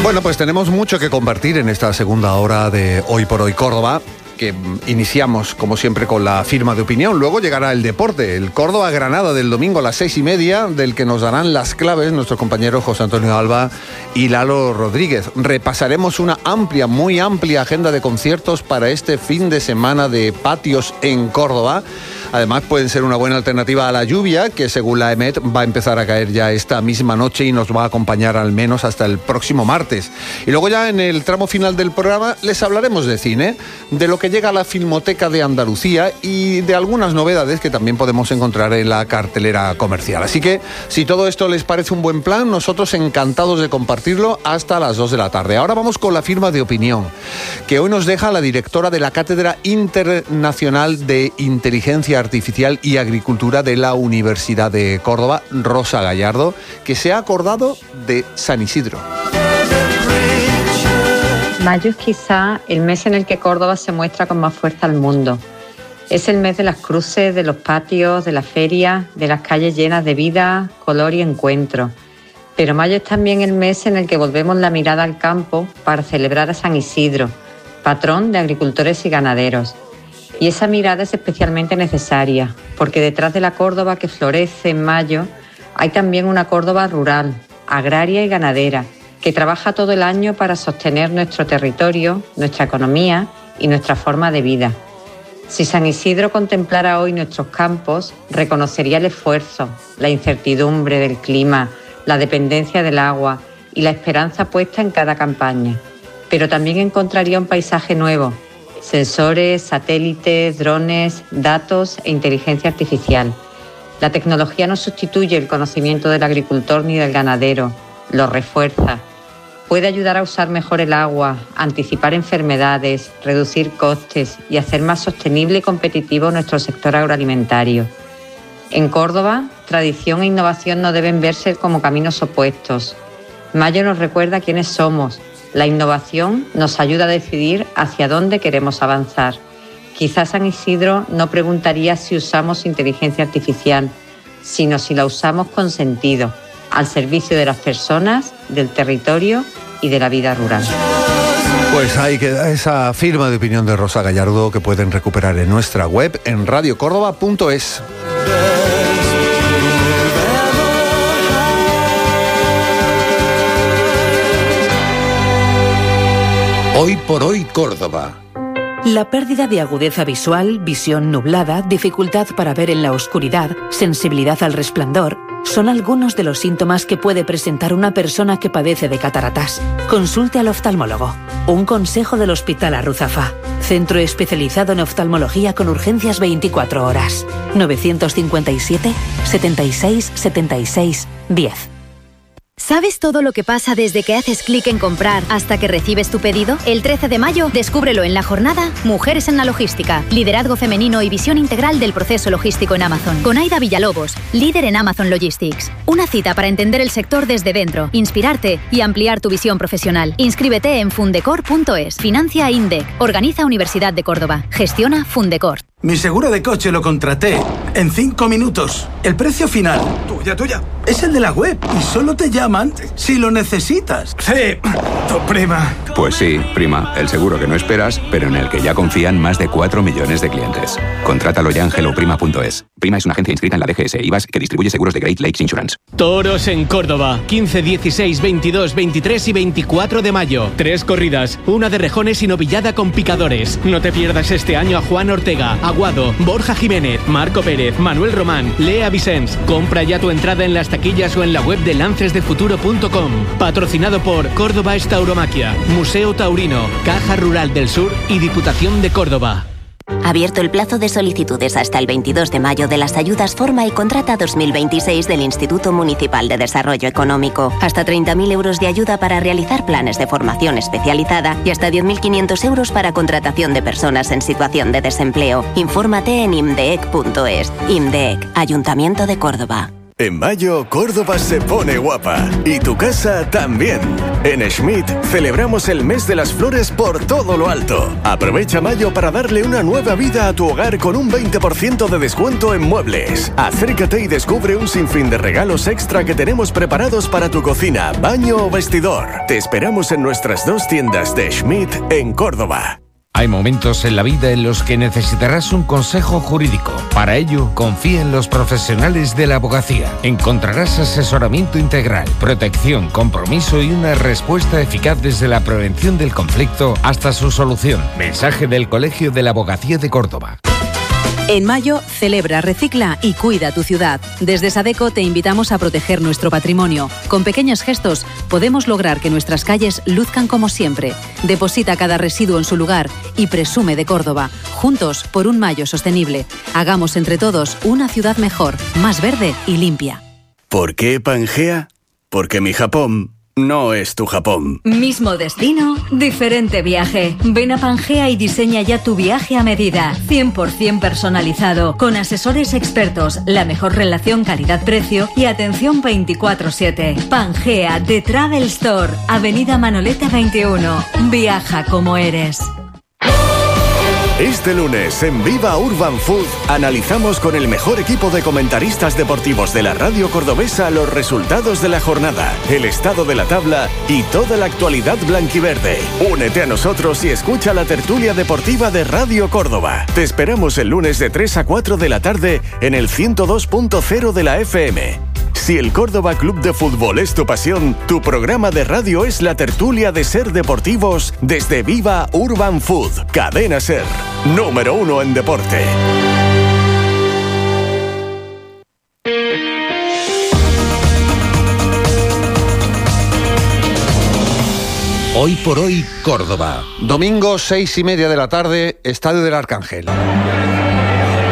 Bueno, pues tenemos mucho que compartir en esta segunda hora de Hoy por Hoy Córdoba, que iniciamos, como siempre, con la firma de opinión. Luego llegará el deporte, el Córdoba-Granada del domingo a las 6:30, del que nos darán las claves nuestros compañeros José Antonio Alba y Lalo Rodríguez. Repasaremos una muy amplia agenda de conciertos para este fin de semana de patios en Córdoba. Además, pueden ser una buena alternativa a la lluvia, que según la EMET va a empezar a caer ya esta misma noche y nos va a acompañar al menos hasta el próximo martes. Y luego ya en el tramo final del programa les hablaremos de cine, de lo que llega a la Filmoteca de Andalucía y de algunas novedades que también podemos encontrar en la cartelera comercial. Así que, si todo esto les parece un buen plan, nosotros encantados de compartirlo hasta las 2 de la tarde. Ahora vamos con la firma de opinión, que hoy nos deja la directora de la Cátedra Internacional de Inteligencia Artificial y Agricultura de la Universidad de Córdoba, Rosa Gallardo, que se ha acordado de San Isidro. Mayo es quizá el mes en el que Córdoba se muestra con más fuerza al mundo. Es el mes de las cruces, de los patios, de las ferias, de las calles llenas de vida, color y encuentro. Pero mayo es también el mes en el que volvemos la mirada al campo para celebrar a San Isidro, patrón de agricultores y ganaderos. Y esa mirada es especialmente necesaria, porque detrás de la Córdoba que florece en mayo hay también una Córdoba rural, agraria y ganadera, que trabaja todo el año para sostener nuestro territorio, nuestra economía y nuestra forma de vida. Si San Isidro contemplara hoy nuestros campos, reconocería el esfuerzo, la incertidumbre del clima, la dependencia del agua y la esperanza puesta en cada campaña. Pero también encontraría un paisaje nuevo, sensores, satélites, drones, datos e inteligencia artificial. La tecnología no sustituye el conocimiento del agricultor ni del ganadero, lo refuerza. Puede ayudar a usar mejor el agua, anticipar enfermedades, reducir costes y hacer más sostenible y competitivo nuestro sector agroalimentario. En Córdoba, tradición e innovación no deben verse como caminos opuestos. Mayo nos recuerda quiénes somos. La innovación nos ayuda a decidir hacia dónde queremos avanzar. Quizás San Isidro no preguntaría si usamos inteligencia artificial, sino si la usamos con sentido, al servicio de las personas, del territorio y de la vida rural. Pues ahí queda esa firma de opinión de Rosa Gallardo, que pueden recuperar en nuestra web en radiocórdoba.es. Hoy por Hoy Córdoba. La pérdida de agudeza visual, visión nublada, dificultad para ver en la oscuridad, sensibilidad al resplandor, son algunos de los síntomas que puede presentar una persona que padece de cataratas. Consulte al oftalmólogo. Un consejo del Hospital Arruzafa. Centro especializado en oftalmología con urgencias 24 horas. 957 76 76 10. ¿Sabes todo lo que pasa desde que haces clic en comprar hasta que recibes tu pedido? El 13 de mayo, descúbrelo en la jornada Mujeres en la Logística, liderazgo femenino y visión integral del proceso logístico en Amazon. Con Aida Villalobos, líder en Amazon Logistics. Una cita para entender el sector desde dentro, inspirarte y ampliar tu visión profesional. Inscríbete en fundecor.es. Financia INDEC. Organiza Universidad de Córdoba. Gestiona Fundecor. Mi seguro de coche lo contraté en 5 minutos. El precio final, tuya, es el de la web y solo te llaman si lo necesitas. Sí, tu prima. Pues sí, prima, el seguro que no esperas, pero en el que ya confían más de 4 millones de clientes. Contrátalo ya en helloprima.es. Prima es una agencia inscrita en la DGS IVAS que distribuye seguros de Great Lakes Insurance. Toros en Córdoba, 15, 16, 22, 23 y 24 de mayo. 3 corridas, una de rejones y novillada con picadores. No te pierdas este año a Juan Ortega, Aguado, Borja Jiménez, Marco Pérez, Manuel Román, Lea Vicens. Compra ya tu entrada en las taquillas o en la web de lancesdefuturo.com. Patrocinado por Córdoba es Tauromaquia, Museo Taurino, Caja Rural del Sur y Diputación de Córdoba. Abierto el plazo de solicitudes hasta el 22 de mayo de las ayudas Forma y Contrata 2026 del Instituto Municipal de Desarrollo Económico. Hasta 30.000 euros de ayuda para realizar planes de formación especializada y hasta 10.500 euros para contratación de personas en situación de desempleo. Infórmate en imdeec.es. IMDEC, Ayuntamiento de Córdoba. En mayo, Córdoba se pone guapa. Y tu casa también. En Schmidt celebramos el mes de las flores por todo lo alto. Aprovecha mayo para darle una nueva vida a tu hogar con un 20% de descuento en muebles. Acércate y descubre un sinfín de regalos extra que tenemos preparados para tu cocina, baño o vestidor. Te esperamos en nuestras 2 tiendas de Schmidt en Córdoba. Hay momentos en la vida en los que necesitarás un consejo jurídico. Para ello, confía en los profesionales de la abogacía. Encontrarás asesoramiento integral, protección, compromiso y una respuesta eficaz desde la prevención del conflicto hasta su solución. Mensaje del Colegio de la Abogacía de Córdoba. En mayo, celebra, recicla y cuida tu ciudad. Desde Sadeco te invitamos a proteger nuestro patrimonio. Con pequeños gestos podemos lograr que nuestras calles luzcan como siempre. Deposita cada residuo en su lugar y presume de Córdoba. Juntos por un mayo sostenible. Hagamos entre todos una ciudad mejor, más verde y limpia. ¿Por qué Pangea? Porque mi Japón no es tu Japón. Mismo destino, diferente viaje. Ven a Pangea y diseña ya tu viaje a medida. 100% personalizado, con asesores expertos, la mejor relación calidad-precio y atención 24/7. Pangea, The Travel Store, Avenida Manoleta 21. Viaja como eres. Este lunes en Viva Urban Food analizamos con el mejor equipo de comentaristas deportivos de la radio cordobesa los resultados de la jornada, el estado de la tabla y toda la actualidad blanquiverde. Únete a nosotros y escucha la tertulia deportiva de Radio Córdoba. Te esperamos el lunes de 3 a 4 de la tarde en el 102.0 de la FM. Si el Córdoba Club de Fútbol es tu pasión, tu programa de radio es la tertulia de Ser Deportivos desde Viva Urban Food. Cadena Ser, número 1 en deporte. Hoy por hoy, Córdoba. Domingo, 6:30 de la tarde, Estadio del Arcángel.